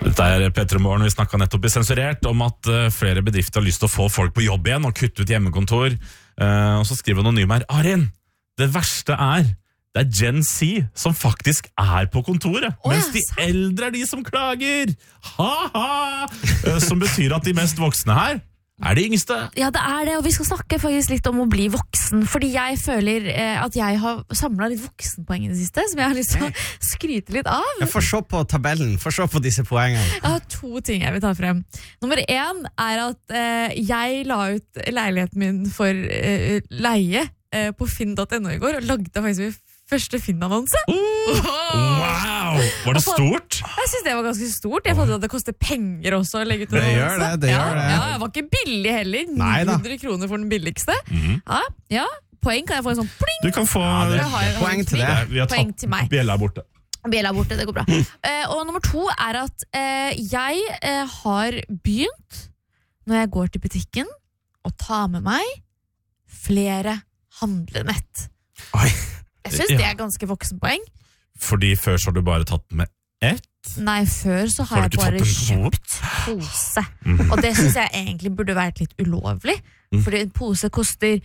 Dette Petter i Morgen, vi snakket nettopp i Sensurert om at flere bedrifter har lyst til å få folk på jobb igjen og kutte ut hjemmekontor. Og så skriver noen nye mer, Arin, det verste det Gen Z som faktisk på kontoret, mens de eldre de som klager. Ha-ha! Som betyr at de mest voksne her de yngste. Ja, det det, og vi skal snakke faktisk litt om å bli voksen, fordi jeg føler at jeg har samlet litt voksenpoeng i det siste, som jeg har lyst til å skryte litt av. Jeg får se på tabellen, får se på disse poengene. Jeg har 2 ting jeg vil ta frem. Nummer 1 at jeg la ut leiligheten min for leie på finn.no i går, og lagde faktisk min første Finn-annonse. Wow! Var det stort? Jeg synes det var ganske stort. Jeg fant ut at det koster penger også å legge ut en Det gjør annonse. det gjør det. Ja, det var ikke billig heller. 900 kroner for den billigste. Ja, poeng kan jeg få en sånn pling. Du kan få poeng til det. Vi har Poeng til meg. tatt bjella borte. Bjella borte, det går bra. Og nummer 2 at jeg har begynt, når jeg går til butikken, å ta med meg flere handlenett. Oi. Jeg synes det ganske voksenpoeng. Fordi før så har du bare tatt med 1. Nei, før så har jeg bare kjøpt pose. Og det synes jeg egentlig burde vært litt ulovlig. Fordi en pose koster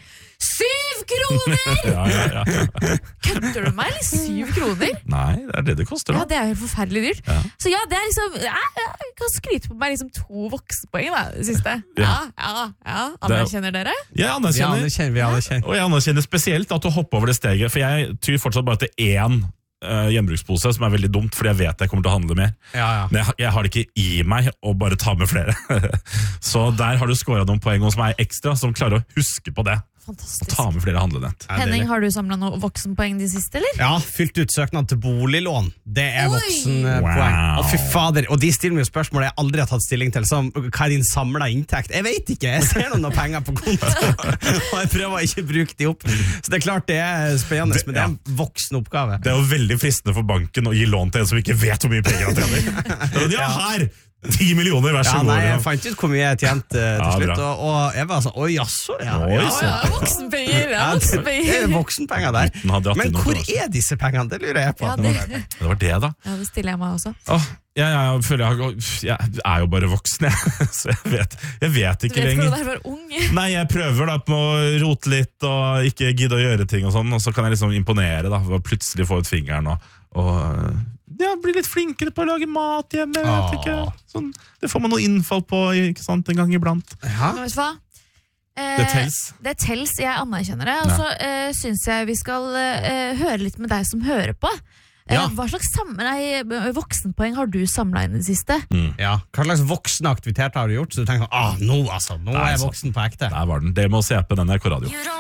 7 kroner! Ja. Kødder du meg, eller 7 kroner? Nei, det det koster da. Ja, det jo helt forferdelig dyrt. Ja. Så ja, det liksom, jeg kan skryte på meg liksom 2 voksenpoeng da, det siste. Ja. Anerkjenner dere? Jeg anerkjenner. Vi anerkjenner. Og jeg anerkjenner spesielt at du hopper over det steget, for jeg tyr fortsatt bare til 1 gjenbrukspose, som veldig dumt, fordi jeg vet jeg kommer til å handle mer. Men jeg har det ikke i meg å bare ta med flere. Så der har du skåret noen poeng som ekstra, som klarer å huske på det. Fantastisk. Og ta med flere handlenett. Henning, har du samlet noen voksenpoeng de siste, eller? Ja, fylt ut søknad til boliglån. Det voksenpoeng. Wow. Fy fader, og de stiller meg spørsmål jeg aldri har tatt stilling til, som hva din samlet inntekt? Jeg vet ikke, jeg ser noen penger på konto, og jeg prøver å ikke bruke de opp. Så det klart det spennende, men det en voksen oppgave. Det jo veldig fristende for banken å gi lån til en som ikke vet hvor mye penger han tjener. Ja, her! 10 millioner, vær så god. Nei, jeg fant ut hvor mye jeg tjente til slutt, og jeg var sånn, oi, jaså, voksenpenger, det voksenpenger der. Men hvor disse pengene? Det lurer jeg på. Det var det da. Ja, det stiller jeg meg også. Jeg føler jeg jo bare voksen, så jeg vet ikke lenger. Du vet hvordan det var ung? Nei, jeg prøver da på å rote litt og ikke gidde å gjøre ting og sånn, og så kan jeg liksom imponere da, og plutselig få ut fingeren og bli litt flinkere på å lage mat hjemme, vet ikke. Sånn, det får man noe innfall på, ikke sant, en gang iblant. Men vet du hva? Det tels. Det tels, jeg anerkjenner det. Og så synes jeg vi skal høre litt med deg som hører på. Hva slags voksenpoeng har du samlet inn i det siste? Ja, hva slags voksne aktiviteter har du gjort? Så du tenker, nå er jeg voksen på ekte. Der var den. Det må se på den NRK Radio.